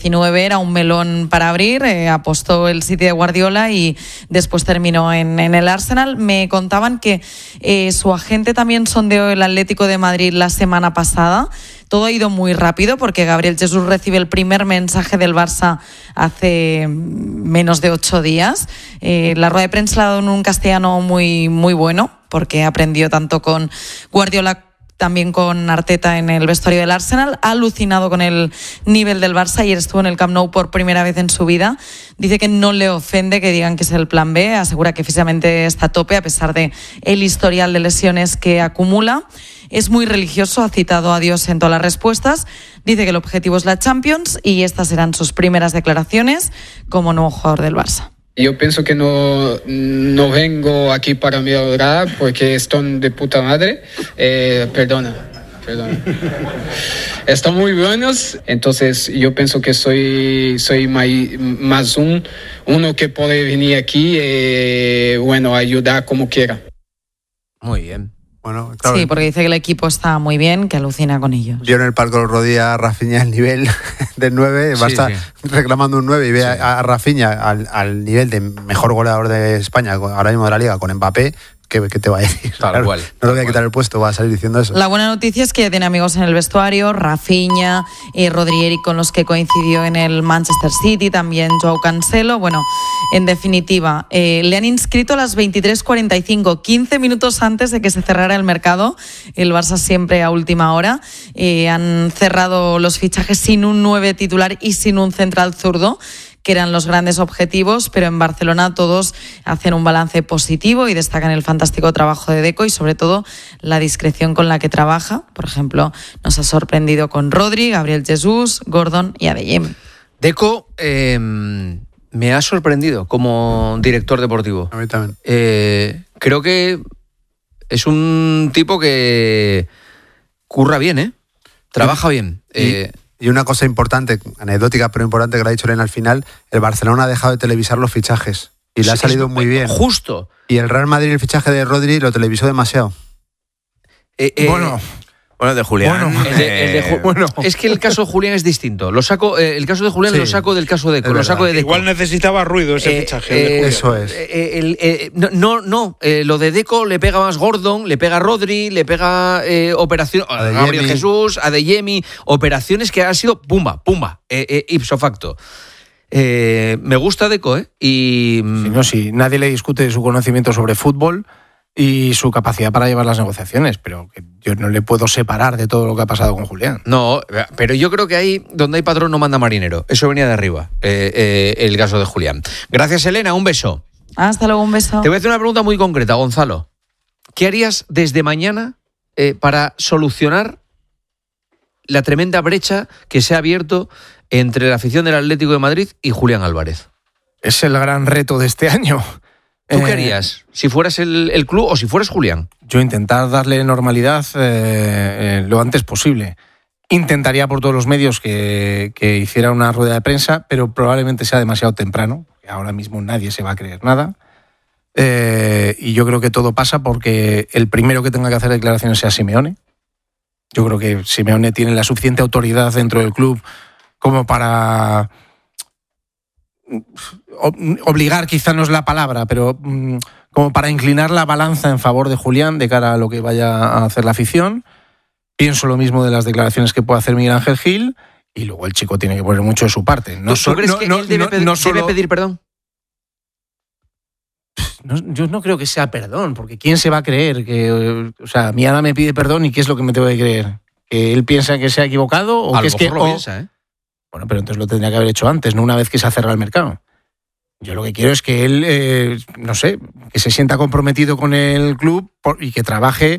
19 era un melón para abrir, apostó el City de Guardiola y después terminó en el Arsenal. Me contaban que su agente también sondeó el Atlético de Madrid la semana pasada. Todo ha ido muy rápido porque Gabriel Jesús recibe el primer mensaje del Barça hace menos de 8 días. La rueda de prensa la ha dado en un castellano muy, muy bueno, porque aprendió tanto con Guardiola, también con Arteta en el vestuario del Arsenal. Ha alucinado con el nivel del Barça. Ayer estuvo en el Camp Nou por primera vez en su vida. Dice que no le ofende que digan que es el plan B. Asegura que físicamente está a tope a pesar de el historial de lesiones que acumula. Es muy religioso, ha citado a Dios en todas las respuestas. Dice que el objetivo es la Champions y estas serán sus primeras declaraciones como nuevo jugador del Barça. Yo pienso que no vengo aquí para mejorar porque están de puta madre. Perdona. Están muy buenos, entonces yo pienso que soy más uno que puede venir aquí y ayudar como quiera. Muy bien. Bueno, claro. Sí, porque dice que el equipo está muy bien, que alucina con ellos. Yo en el palco de Rodilla a Rafinha el nivel del 9, va a estar reclamando un 9 y ve a Rafinha al nivel de mejor goleador de España, ahora mismo de la Liga, con Mbappé. ¿Qué te va a decir? Tal cual. No le voy a quitar el puesto, va a salir diciendo eso. La buena noticia es que ya tiene amigos en el vestuario, Rafinha, Rodri, con los que coincidió en el Manchester City, también Joao Cancelo. Bueno, en definitiva, le han inscrito a las 23:45, 15 minutos antes de que se cerrara el mercado. El Barça siempre a última hora. Han cerrado los fichajes sin un 9 titular y sin un central zurdo, que eran los grandes objetivos, pero en Barcelona todos hacen un balance positivo y destacan el fantástico trabajo de Deco y sobre todo la discreción con la que trabaja. Por ejemplo, nos ha sorprendido con Rodri, Gabriel Jesús, Gordon y Adeyemi. Deco me ha sorprendido como director deportivo. A mí también. Creo que es un tipo que curra bien, trabaja bien. Y una cosa importante, anecdótica pero importante, que le ha dicho Elena al final, el Barcelona ha dejado de televisar los fichajes y le ha salido muy bien. Justo. Y el Real Madrid, el fichaje de Rodri, lo televisó demasiado. Bueno, de Julián. Bueno, es que el caso de Julián es distinto. El caso de Julián lo saco del caso de Deco. Lo saco de Deco. Igual necesitaba ruido ese fichaje. Eso es. Lo de Deco le pega más Gordon, le pega Rodri, le pega operación a Gabriel Jesús, Adeyemi, operaciones que han sido pumba, ipso facto. Me gusta Deco, y Sí, nadie le discute su conocimiento sobre fútbol y su capacidad para llevar las negociaciones, pero que yo no le puedo separar de todo lo que ha pasado con Julián. No, pero yo creo que ahí donde hay patrón no manda marinero. Eso venía de arriba, el caso de Julián. Gracias, Elena, un beso. Hasta luego, un beso. Te voy a hacer una pregunta muy concreta, Gonzalo. ¿Qué harías desde mañana para solucionar la tremenda brecha que se ha abierto entre la afición del Atlético de Madrid y Julián Álvarez? Es el gran reto de este año. ¿Tú qué harías? Si fueras el club o si fueras Julián. Yo intentar darle normalidad lo antes posible. Intentaría por todos los medios que hiciera una rueda de prensa, pero probablemente sea demasiado temprano. Ahora mismo nadie se va a creer nada. Y yo creo que todo pasa porque el primero que tenga que hacer declaraciones sea Simeone. Yo creo que Simeone tiene la suficiente autoridad dentro del club como para obligar, quizá no es la palabra, pero como para inclinar la balanza en favor de Julián de cara a lo que vaya a hacer la afición. Pienso lo mismo de las declaraciones que puede hacer Miguel Ángel Gil, y luego el chico tiene que poner mucho de su parte. ¿Tú crees que él debe pedir perdón? Yo no creo que sea perdón, porque ¿quién se va a creer que, mi Ana me pide perdón y qué es lo que me tengo que creer? ¿Que él piensa que se ha equivocado o que es que lo piensa, Bueno, pero entonces lo tendría que haber hecho antes, no una vez que se ha cerrado el mercado. Yo lo que quiero es que él, que se sienta comprometido con el club y que trabaje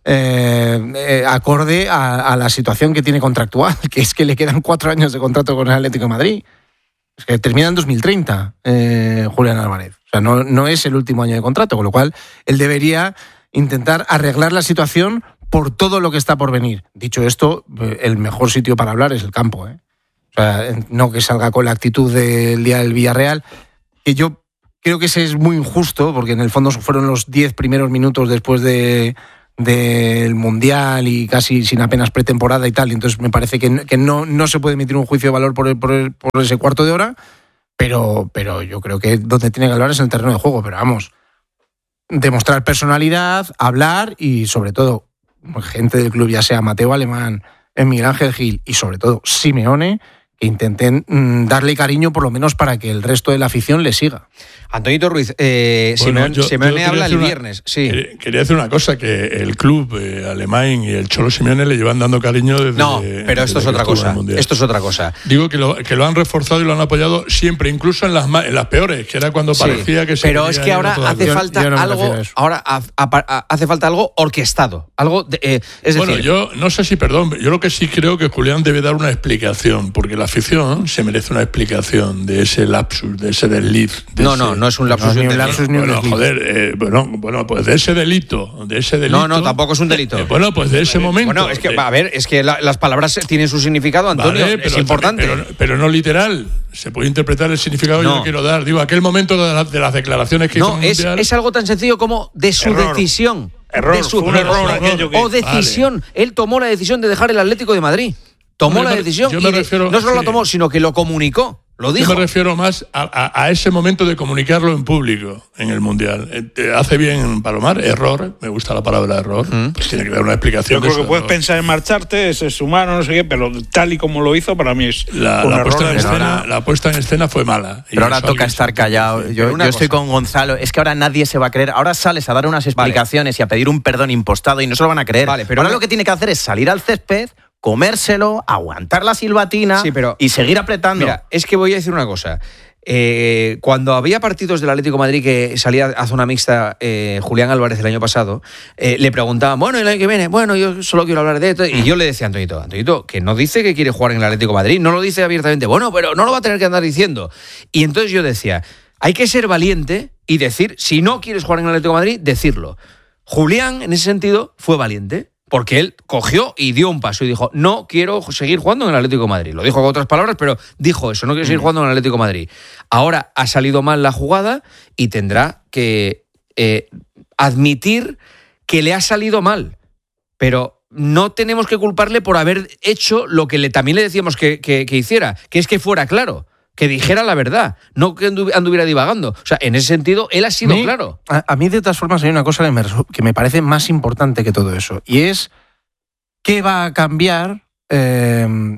acorde a la situación que tiene contractual, que es que le quedan 4 años de contrato con el Atlético de Madrid. Es que termina en 2030, Julián Álvarez. O sea, no es el último año de contrato, con lo cual él debería intentar arreglar la situación por todo lo que está por venir. Dicho esto, el mejor sitio para hablar es el campo, O sea, no que salga con la actitud del día del Villarreal, que yo creo que ese es muy injusto, porque en el fondo fueron los 10 primeros minutos después de del Mundial y casi sin apenas pretemporada y tal, y entonces me parece que no se puede emitir un juicio de valor por ese cuarto de hora, pero yo creo que donde tiene que hablar es en el terreno de juego, pero vamos, demostrar personalidad, hablar y sobre todo gente del club, ya sea Mateo Alemán, Miguel Ángel Gil y sobre todo Simeone, que intenten darle cariño por lo menos para que el resto de la afición le siga. Antonito Ruiz, Simeone habla el viernes. Sí. Quería decir una cosa, que el club alemán y el Cholo Simeone le llevan dando cariño desde... No, pero esto es otra cosa. Esto es otra cosa. Digo que lo han reforzado y lo han apoyado siempre, incluso en las peores, que era cuando parecía que se... Pero es que ahora hace falta algo... Ahora hace falta algo orquestado. Algo es bueno, decir... yo no sé si, yo lo que sí creo que Julián debe dar una explicación, porque la afición se merece una explicación de ese lapsus, de ese desliz. No es un lapsus. Bueno, pues de ese delito. No, tampoco es un delito. Bueno, pues de ese momento. Bueno, es que las palabras tienen su significado, Antonio, vale, es importante. Pero no literal. Se puede interpretar el significado, yo lo quiero dar. Digo, aquel momento de las declaraciones que hizo el Mundial. Es algo tan sencillo como de su decisión. Un error o decisión. Vale. Él tomó la decisión de dejar el Atlético de Madrid. Tomó la decisión y no solo la tomó, sino que lo comunicó. Lo dijo. Yo me refiero más a ese momento de comunicarlo en público en el Mundial. Hace bien Palomar, error, me gusta la palabra error, pues tiene que dar una explicación. Yo creo que puedes pensar en marcharte, es humano, no sé qué, pero tal y como lo hizo, para mí es la puesta en escena fue mala. Pero ahora toca estar callado. Yo estoy con Gonzalo, es que ahora nadie se va a creer. Ahora sales a dar unas explicaciones y a pedir un perdón impostado y no se lo van a creer. Vale, pero ahora lo que tiene que hacer es salir al césped, comérselo, aguantar la silbatina y seguir apretando. Mira, es que voy a decir una cosa. Cuando había partidos del Atlético de Madrid que salía a zona mixta Julián Álvarez el año pasado, le preguntaban, bueno, el año que viene, bueno, yo solo quiero hablar de esto. Y yo le decía a Antonito, que no dice que quiere jugar en el Atlético de Madrid, no lo dice abiertamente, bueno, pero no lo va a tener que andar diciendo. Y entonces yo decía, hay que ser valiente y decir, si no quieres jugar en el Atlético de Madrid, decirlo. Julián, en ese sentido, fue valiente. Porque él cogió y dio un paso y dijo, no quiero seguir jugando en el Atlético de Madrid. Lo dijo con otras palabras, pero dijo eso, no quiero seguir jugando en el Atlético de Madrid. Ahora ha salido mal la jugada y tendrá que admitir que le ha salido mal. Pero no tenemos que culparle por haber hecho lo que también le decíamos que hiciera, que es que fuera claro. Que dijera la verdad, no que anduviera divagando. O sea, en ese sentido, él ha sido claro. A mí, de todas formas, hay una cosa que me parece más importante que todo eso, y es qué va a cambiar que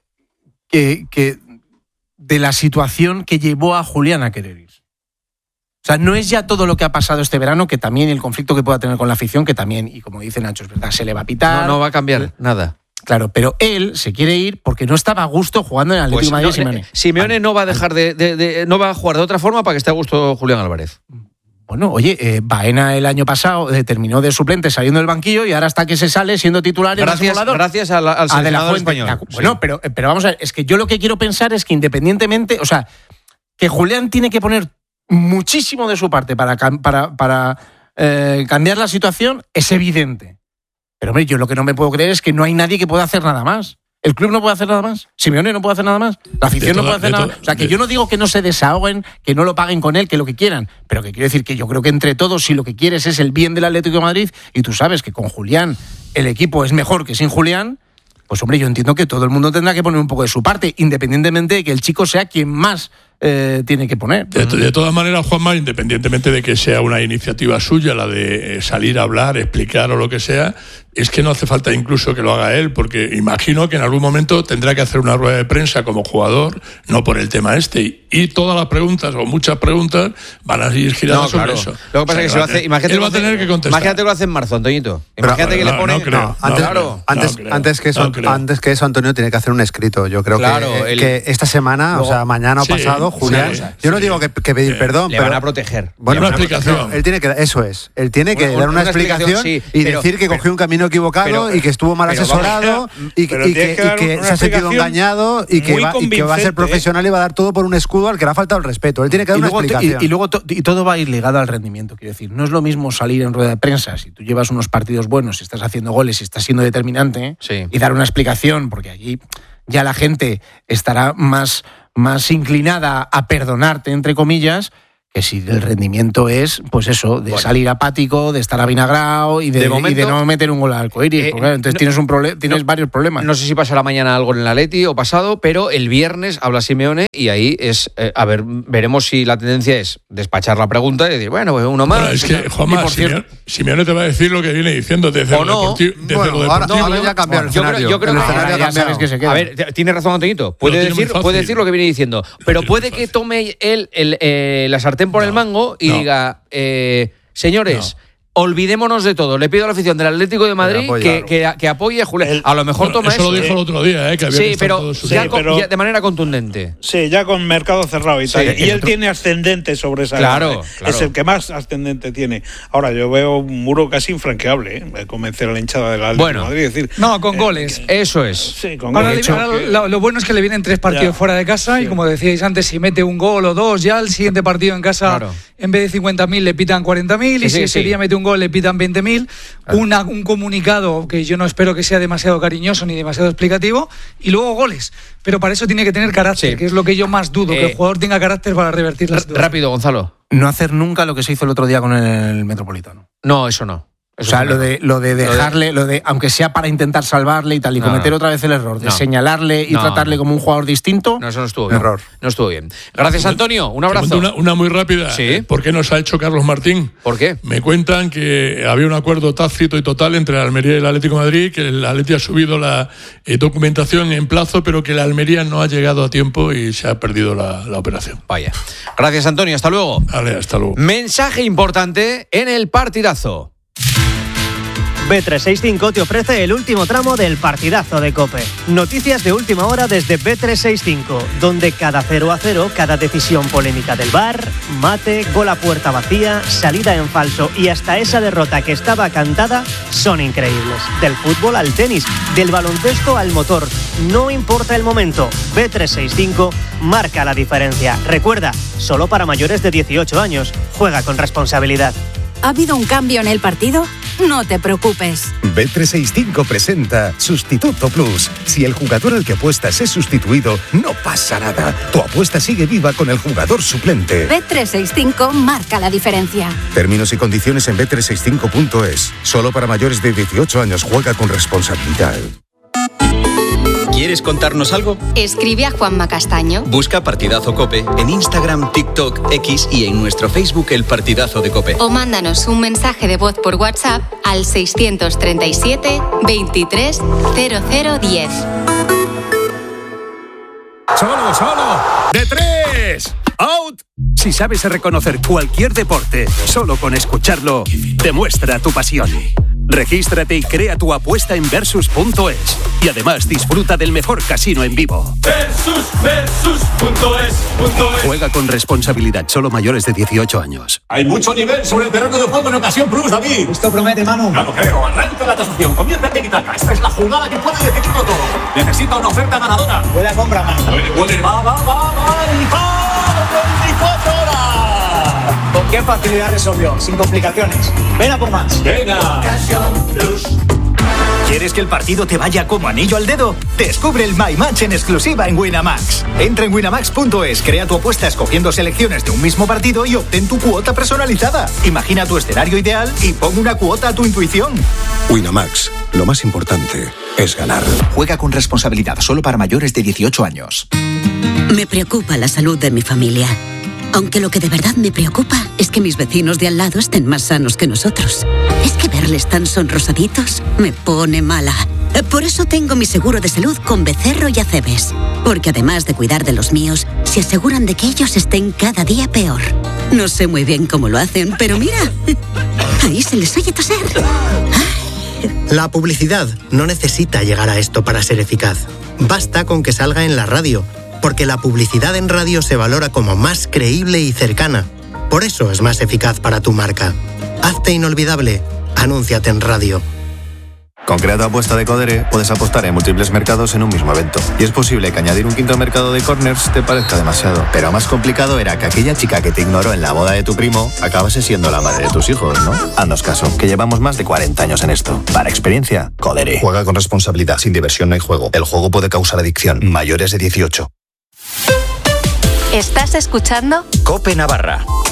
de la situación que llevó a Julián a querer ir. O sea, no es ya todo lo que ha pasado este verano, que también el conflicto que pueda tener con la afición, que también, y como dice Nacho, es verdad, se le va a pitar. No va a cambiar nada. Claro, pero él se quiere ir porque no estaba a gusto jugando en el Atlético de Madrid. Simeone. Simeone no va a dejar no va a jugar de otra forma para que esté a gusto Julián Álvarez. Bueno, oye, Baena el año pasado terminó de suplente saliendo del banquillo y ahora hasta que se sale siendo titular y gracias al seleccionador español. Bueno, pero vamos a ver, es que yo lo que quiero pensar es que independientemente, o sea, que Julián tiene que poner muchísimo de su parte para cambiar la situación es evidente. Pero hombre, yo lo que no me puedo creer es que no hay nadie que pueda hacer nada más. ¿El club no puede hacer nada más? ¿Simeone no puede hacer nada más? ¿La afición no puede hacer nada más? O sea, que yo no digo que no se desahoguen, que no lo paguen con él, que lo que quieran, pero que quiero decir que yo creo que entre todos, si lo que quieres es el bien del Atlético de Madrid, y tú sabes que con Julián el equipo es mejor que sin Julián, pues hombre, yo entiendo que todo el mundo tendrá que poner un poco de su parte, independientemente de que el chico sea quien más tiene que poner. De todas maneras, Juanma, independientemente de que sea una iniciativa suya, la de salir a hablar, explicar o lo que sea, es que no hace falta incluso que lo haga él, porque imagino que en algún momento tendrá que hacer una rueda de prensa como jugador, no por el tema este, y todas las preguntas o muchas preguntas van a ir giradas sobre eso. Lo que pasa es que se lo hace, imagínate, él va a tener que contestar. Imagínate que lo hace en marzo, Antoñito. Imagínate que le pone... Antes que eso, Antonio tiene que hacer un escrito. Yo creo que esta semana, luego, o sea, mañana o pasado, Julián, yo no digo que pedir perdón, le pero van a proteger. Bueno, una explicación. Él tiene que, eso es. Él tiene que dar una explicación y decir que cogió un camino equivocado y que estuvo mal asesorado y que se ha sentido engañado y que va a ser profesional y va a dar todo por un escudo al que le ha faltado el respeto. Él tiene que dar una explicación. Y luego todo va a ir ligado al rendimiento. Quiero decir, no es lo mismo salir en rueda de prensa si tú llevas unos partidos buenos, si estás haciendo goles, si estás siendo determinante, y dar una explicación, porque allí ya la gente estará más inclinada a perdonarte, entre comillas, que si el rendimiento es, pues eso, de salir apático, de estar avinagrado y de no meter un gol al arcoíris. Entonces tienes varios problemas. No sé si pasará mañana algo en el Atleti o pasado, pero el viernes habla Simeone y ahí es, veremos si la tendencia es despachar la pregunta y decir, bueno, pues uno más. Bueno, es que, Juanma, Simeone te va a decir lo que viene diciendo desde lo deportivo. Ahora ya cambió el escenario. Yo creo que se queda. A ver, tiene razón Antoñito, puede decir lo que viene diciendo, pero puede que tome él la sartén por el mango y diga, señores, olvidémonos de todo. Le pido a la afición del Atlético de Madrid que apoye a Julián. A lo mejor toma eso. Eso lo dijo el otro día, que había que estar pero ya de manera contundente. Sí, ya con mercado cerrado y tal. Y él tiene ascendente sobre esa. Claro. Es el que más ascendente tiene. Ahora, yo veo un muro casi infranqueable, convencer a la hinchada del Atlético de Madrid. Decir, con goles. Eso es. Sí, con goles. Lo bueno es que le vienen 3 partidos fuera de casa y como decíais antes, si mete un gol o 2, ya el siguiente partido en casa, en vez de 50.000 le pitan 40.000 y si ese día mete un gol le pitan 20.000, un comunicado que yo no espero que sea demasiado cariñoso ni demasiado explicativo, y luego goles. Pero para eso tiene que tener carácter, que es lo que yo más dudo, que el jugador tenga carácter para revertir las dudas. Rápido, Gonzalo. No hacer nunca lo que se hizo el otro día con el Metropolitano. No, eso no. Lo de dejarle, aunque sea para intentar salvarle y tal, y cometer otra vez el error de señalarle y tratarle como un jugador distinto. No, eso no estuvo bien. Error. No estuvo bien. Gracias, Antonio. Un abrazo. Una muy rápida. ¿Sí? ¿Por qué nos ha hecho Carlos Martín? ¿Por qué? Me cuentan que había un acuerdo tácito y total entre la Almería y el Atlético de Madrid, que el Atleti ha subido la documentación en plazo, pero que la Almería no ha llegado a tiempo y se ha perdido la operación. Vaya. Gracias, Antonio. Hasta luego. Vale, hasta luego. Mensaje importante en el partidazo. Bet365 te ofrece el último tramo del partidazo de COPE. Noticias de última hora desde Bet365, donde cada 0-0, cada decisión polémica del VAR, mate, gol a puerta vacía, salida en falso y hasta esa derrota que estaba cantada son increíbles. Del fútbol al tenis, del baloncesto al motor, no importa el momento, Bet365 marca la diferencia. Recuerda, solo para mayores de 18 años, juega con responsabilidad. ¿Ha habido un cambio en el partido? No te preocupes. Bet365 presenta Sustituto Plus. Si el jugador al que apuestas es sustituido, no pasa nada. Tu apuesta sigue viva con el jugador suplente. Bet365 marca la diferencia. Términos y condiciones en bet365.es. Solo para mayores de 18 años. Juega con responsabilidad. ¿Quieres contarnos algo? Escribe a Juanma Castaño. Busca Partidazo COPE en Instagram, TikTok, X y en nuestro Facebook El Partidazo de COPE. O mándanos un mensaje de voz por WhatsApp al 637 23 0010. ¡Solo! ¡De 3! ¡Out! Si sabes reconocer cualquier deporte solo con escucharlo, demuestra tu pasión. Regístrate y crea tu apuesta en Versus.es. Y además disfruta del mejor casino en vivo. Versus.es. Juega con responsabilidad, solo mayores de 18 años. Hay mucho nivel sobre el terreno de juego en Ocasión Plus, David. Esto promete, Manu. No lo creo. Arranca la tasación. Comienza el tiki-taka. Esta es la jugada que puede decidirlo todo. Necesita una oferta ganadora. Buena compra, Manu. Puede. Va. ¡El 24 horas! ¿Con qué facilidad resolvió? Sin complicaciones. Ven a por más. Venga. ¿Quieres que el partido te vaya como anillo al dedo? Descubre el My Match en exclusiva en Winamax. Entra en winamax.es, crea tu apuesta escogiendo selecciones de un mismo partido y obtén tu cuota personalizada. Imagina tu escenario ideal y pon una cuota a tu intuición. Winamax, lo más importante es ganar. Juega con responsabilidad, solo para mayores de 18 años. Me preocupa la salud de mi familia. Aunque lo que de verdad me preocupa es que mis vecinos de al lado estén más sanos que nosotros. Es que verles tan sonrosaditos me pone mala. Por eso tengo mi seguro de salud con Becerro y Acebes. Porque además de cuidar de los míos, se aseguran de que ellos estén cada día peor. No sé muy bien cómo lo hacen, pero mira, ahí se les oye toser. La publicidad no necesita llegar a esto para ser eficaz. Basta con que salga en la radio. Porque la publicidad en radio se valora como más creíble y cercana. Por eso es más eficaz para tu marca. Hazte inolvidable. Anúnciate en radio. Con Crea tu apuesta de Codere puedes apostar en múltiples mercados en un mismo evento. Y es posible que añadir un quinto mercado de corners te parezca demasiado. Pero más complicado era que aquella chica que te ignoró en la boda de tu primo acabase siendo la madre de tus hijos, ¿no? Haznos caso, que llevamos más de 40 años en esto. Para experiencia, Codere. Juega con responsabilidad. Sin diversión no hay juego. El juego puede causar adicción. Mayores de 18. ¿Estás escuchando? COPE Navarra.